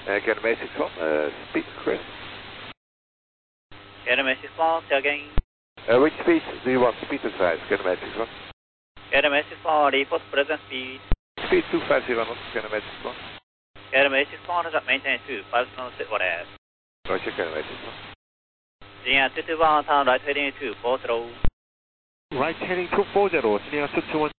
Get a message from speed Chris. Get a message from, say again. Which speed do you want? Speed advice. Get a message from. Get a message from, report present speed. Speed 250 knots. Get a message from. Get a message from, maintain 2, personal sit what as. Roger, get a message from. Senior 221, turn right heading to 40. Right heading to 40, senior 221,